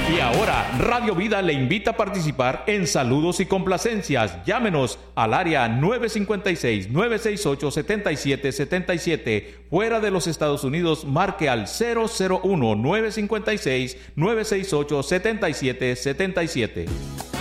Y ahora, Radio Vida le invita a participar en Saludos y Complacencias. Llámenos al área 956-968-7777. Fuera de los Estados Unidos, marque al 001-956-968-7777.